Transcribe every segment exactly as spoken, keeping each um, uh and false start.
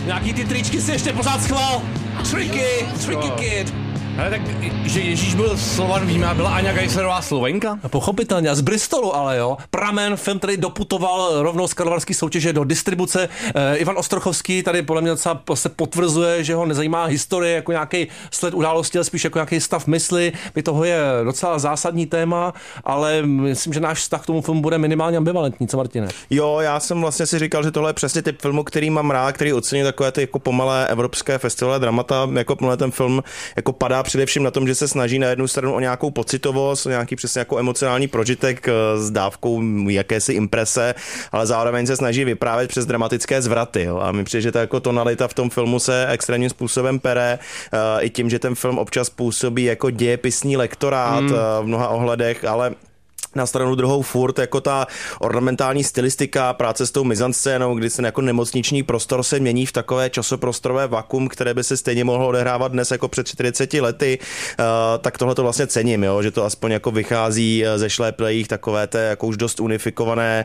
Nějaký ty tričky si ještě pořád schvál. Tricky, tricky kid. Ale tak, že Ježíš byl Slovan, víme, a byla Aňa Geislerová Slovenka? Pochopitelně, z Bristolu ale jo. Pramen, film, který doputoval rovnou z karlovarské soutěže do distribuce. E, Ivan Ostrochovský tady podle mě docela se potvrzuje, že ho nezajímá historie jako nějaký sled události, ale spíš jako nějaký stav mysli. My toho je docela zásadní téma, ale myslím, že náš vztah k tomu filmu bude minimálně ambivalentní, co Martine? Jo, já jsem vlastně si říkal, že tohle je přesně typ filmu, který mám rád, který oceňuje takové ty jako pomalé evropské festivalové dramata, jako ten film jako padá především na tom, že se snaží na jednu stranu o nějakou pocitovost, o nějaký přesně jako emocionální prožitek s dávkou jakési imprese, ale zároveň se snaží vyprávět přes dramatické zvraty. Jo. A mi přijde, že ta jako tonalita v tom filmu se extrémním způsobem pere, uh, i tím, že ten film občas působí jako dějepisný lektorát mm. uh, v mnoha ohledech, ale na stranu druhou furt jako ta ornamentální stylistika, práce s tou mizanscénou, kdy se jako nemocniční prostor se mění v takové časoprostorové vakuum, které by se stejně mohlo odehrávat dnes jako před čtyřiceti lety, uh, tak tohle to vlastně cením, jo, že to aspoň jako vychází ze šléplejích takové té jako už dost unifikované,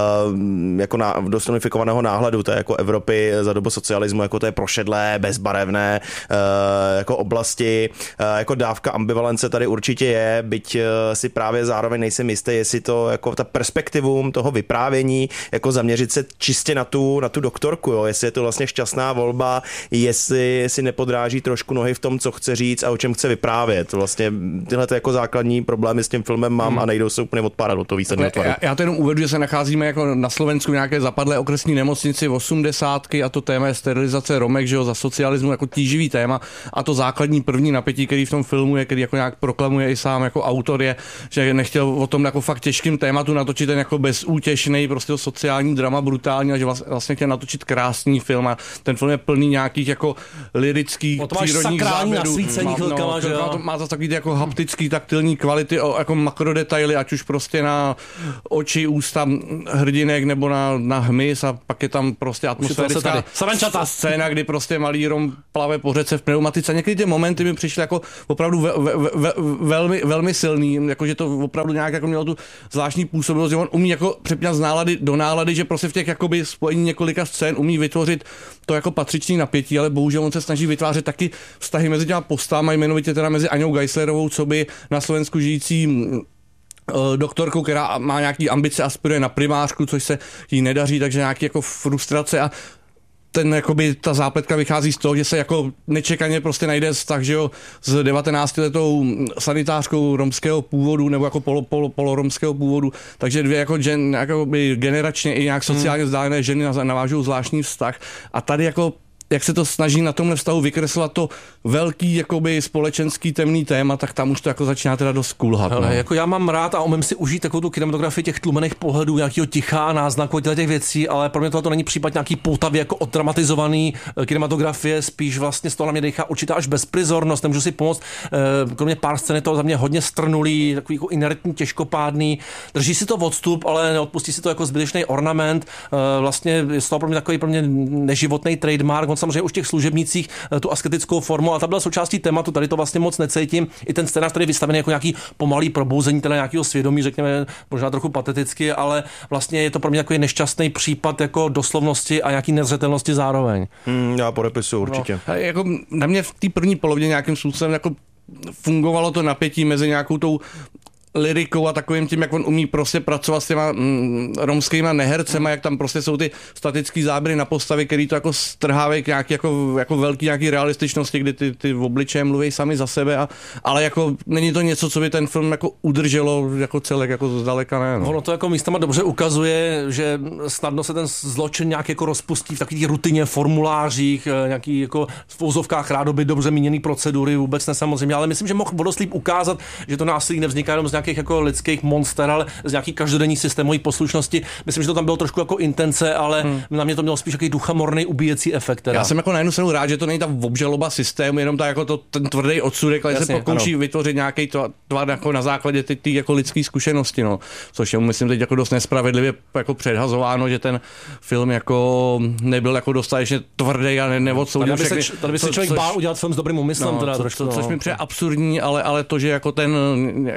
uh, jako na, dost unifikovaného náhledu té jako Evropy za dobu socialismu, jako té prošedlé, bezbarevné uh, jako oblasti, uh, jako dávka ambivalence tady určitě je, byť uh, si právě zároveň nejsem jistý, jestli to jako ta perspektivum toho vyprávění, jako zaměřit se čistě na tu, na tu doktorku, jo, jestli je to vlastně šťastná volba, jestli si nepodráží trošku nohy v tom, co chce říct a o čem chce vyprávět. Vlastně tyhle jako základní problémy s tím filmem mám hmm. a nejdou se úplně odpárat od toho výsledného tvaru. Já, já to jenom uvedu, že se nacházíme jako na Slovensku v nějaké zapadlé okresní nemocnici v osmdesátky a to téma je sterilizace Romek, že jo, za socialismu jako tíživý téma a to základní první napětí, který v tom filmu je, který jako nějak proklamuje i sám jako autor je, že nechtěl o tom jako fakt těžkým tématu natočit ten jako bezútěšný, prostě sociální drama brutální a že vlastně chtěl natočit krásný film a ten film je plný nějakých jako lirických přírodních záběrů. Nasvícení chvilkama, no, že jo? Má, má zase takový jako haptický, taktilní kvality, o, jako makrodetaily, ať už prostě na oči, ústa hrdinek nebo na, na hmyz a pak je tam prostě atmosférická scéna, kdy prostě malý Rom plave po řece v pneumatice. Někdy ty momenty mi přišly jako opravdu ve, ve, ve, velmi, velmi silný, jakože to opravdu nějak jako mělo tu zvláštní působivost, že on umí jako přepňat z nálady do nálady, že prostě v těch jakoby spojení několika scén umí vytvořit to jako patřičný napětí, ale bohužel on se snaží vytvářet taky vztahy mezi těma postama, jmenovitě teda mezi Aňou Geislerovou, co by na Slovensku žijící doktorkou, která má nějaký ambice, aspiruje na primářku, což se jí nedaří, takže nějaký jako frustrace a ten, jakoby, ta zápletka vychází z toho, že se jako nečekaně prostě najde vztah, že jo, s devatenáctiletou sanitářkou romského původu nebo jako polo, polo, poloromského původu, takže dvě jako, gen, jako by generačně i nějak sociálně vzdálené ženy navážou zvláštní vztah a tady jako jak se to snaží na tomhle vztahu vykreslovat to velký jakoby společenský temný téma, tak tam už to jako začíná teda dost kulhat. Hele, no. Jako já mám rád a umím si užít takovou tu kinematografii těch tlumených pohledů, nějakého ticha, náznaků těch věcí, ale pro mě tohle to není případ nějaký poutavě jako oddramatizovaný kinematografie, spíš vlastně z toho na mě dechá určitá až bezprizornost, nemůžu si pomoct. Kromě pár scén je to za mě hodně strnulý, takový jako inertní, těžkopádný, drží si to odstup, ale neodpustí si to jako zbytečný ornament. Vlastně je to pro mě takový pro mě neživotný trademark. Samozřejmě už v těch služebnicích tu asketickou formu, a ta byla součástí tématu, tady to vlastně moc necítím. I ten scénář tady je vystavený jako nějaký pomalý probouzení teda nějakého svědomí, řekněme, možná trochu pateticky, ale vlastně je to pro mě takový nešťastný případ jako doslovnosti a nějaký nezřetelnosti zároveň. Hmm, já podepisuju určitě. No, jako na mě v té první polovině nějakým způsobem jako fungovalo to napětí mezi nějakou tou lirikou a takovým tím, jak on umí prostě pracovat s těma mm, romskýma nehercema, jak tam prostě jsou ty statický záběry na postavy, který to jako strhávají k nějaký jako, jako velký nějaký realističnosti, kdy ty, ty obličeje mluví sami za sebe, a, ale jako není to něco, co by ten film jako udrželo jako celek, jako zdaleka ne. No. Ono to jako místama dobře ukazuje, že snadno se ten zločin nějak jako rozpustí v takových rutině, formulářích, nějaký jako v úzovkách rádoby dobře míněný procedury, vůbec ne samozřejmě, ale myslím, že mohl vodoslíp ukázat, že to násilí nevzniká jenom z nějakých jako lidských monster, ale z nějaký každodenní systémové poslušnosti. Myslím, že to tam bylo trošku jako intence, ale hmm. na mě to mělo spíš takový duchamorný ubíjecí efekt. Teda. Já jsem jako na jednu stranu rád, že to není ta obžaloba systému, jenom ta jako to, ten tvrdý odsudek, ale se pokouší ano. vytvořit nějaký tvar jako na základě ty, ty jako lidské zkušenosti, no. Což je myslím teď jako dost nespravedlivě jako předhazováno, že ten film jako nebyl jako dostatečně tvrdý a ne, neodsoudil. Tady by se, tady by se člověk bál udělat film s dobrým úmyslem, no, teda co, trošku. co, což no. mi přijde absurdní, ale ale to, že jako ten jako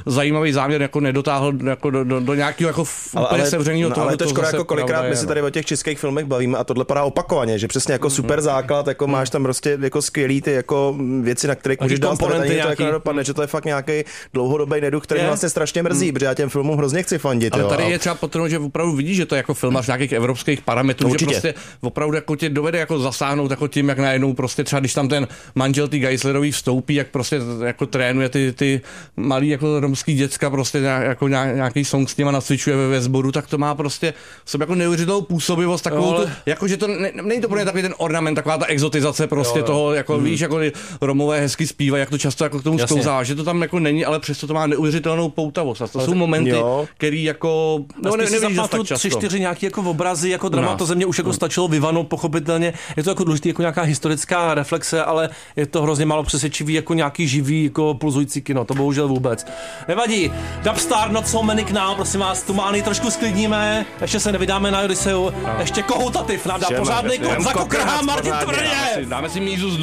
zajímavý záměr jako nedotáhl jako do, do, do nějakého jako úplně sevřeného toho. Ale teďko jako kolikrát my se tady o těch českých filmech bavíme a tohle padá opakovaně, že přesně jako super základ, jako máš tam prostě jako skvělý ty jako věci, na kterých můžeš dát stavit, ani to jako nedopadne, že to je fakt nějaký dlouhodobý neduch, který mě vlastně strašně mrzí, protože já těm filmům hrozně chci fandit. Ale tady je třeba potrhnout, že opravdu vidíš, že to je jako film až nějakých evropských parametrů, že prostě opravdu jako tě dovede jako zasáhnout jako tím, jak najednou prostě třeba když tam ten manžel ty Geislerový vstoupí, jak prostě jako trénuje ty, ty malý jako romský děcka, prostě jako nějaký song s nima nacvičuje ve sboru, tak to má prostě sobě jako neuvěřitelnou působivost, takovou jo, ale... tu, jako že to ne, není to úplně takový ten ornament, taková ta exotizace prostě jo, jo. toho, jako hmm. víš, jako Romové hezky zpívají, jak to často jako k tomu sklouzá, že to tam jako není, ale přesto to má neuvěřitelnou poutavost. A to ale jsou momenty, jo. který jako no ne, nevíš tak často. Tři, čtyři nějaký jako obrazy, jako drama, to ze mě už jako stačilo vyvanout, pochopitelně. Je to jako důležitý, jako nějaká historická reflexe, ale je to hrozně málo přesvědčivý, jako nějaký živý, jako pulzující kino, to bohužel vůbec. Nevadí. Dubstar, Not So Many k nám, prosím vás, tumány trošku sklidníme, ještě se nevydáme na Odiseu, ještě Kohutativ nám dá pořádnej klub za Kokrha, Martin Tvrdě. Dáme si mízu z